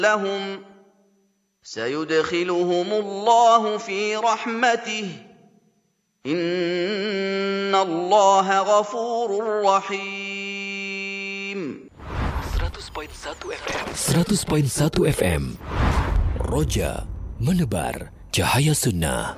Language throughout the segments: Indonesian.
لهم سيدخلهم الله في رحمته إن الله غفور رحيم 100.1 FM Roja menebar cahaya sunnah.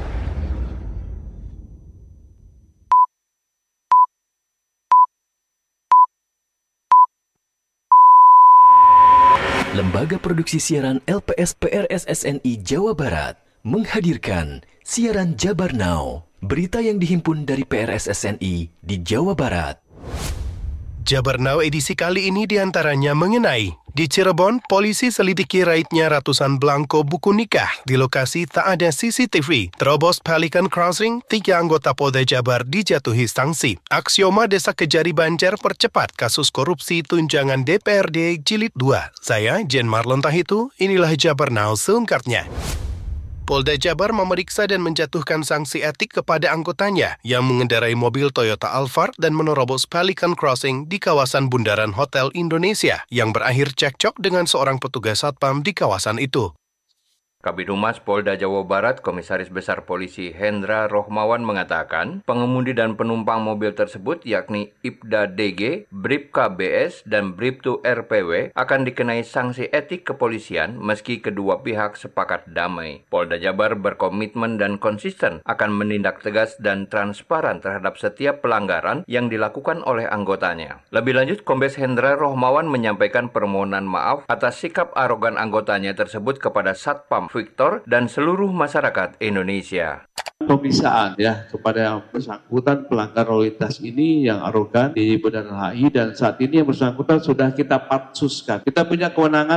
Lembaga Produksi Siaran LPS PRS SNI Jawa Barat menghadirkan siaran Jabar Now, berita yang dihimpun dari PRS SNI di Jawa Barat. Jabar Now edisi kali ini diantaranya mengenai di Cirebon, polisi selidiki raibnya ratusan belangko buku nikah di lokasi tak ada CCTV. Terobos Pelican Crossing, 3 anggota Polda Jabar dijatuhi sanksi. Aksioma Desa Kejari Banjar percepat kasus korupsi tunjangan DPRD Jilid 2. Saya, Jen Marlon Tahitu, inilah Jabar Now selengkapnya. Polda Jabar memeriksa dan menjatuhkan sanksi etik kepada anggotanya yang mengendarai mobil Toyota Alphard dan menerobos Pelican Crossing di kawasan Bundaran Hotel Indonesia yang berakhir cekcok dengan seorang petugas satpam di kawasan itu. Kabid Humas Polda Jawa Barat, Komisaris Besar Polisi Hendra Rohmawan mengatakan, pengemudi dan penumpang mobil tersebut yakni Ibda DG, Bribka BS, dan Bribtu RPW akan dikenai sanksi etik kepolisian meski kedua pihak sepakat damai. Polda Jabar berkomitmen dan konsisten akan menindak tegas dan transparan terhadap setiap pelanggaran yang dilakukan oleh anggotanya. Lebih lanjut, Kombes Hendra Rohmawan menyampaikan permohonan maaf atas sikap arogan anggotanya tersebut kepada Satpam Victor dan seluruh masyarakat Indonesia. Pemisahan ya kepada yang bersangkutan pelanggar lalu lintas ini yang arogan di Bundaran HI, dan saat ini yang bersangkutan sudah kita patsuskan. Kita punya kewenangan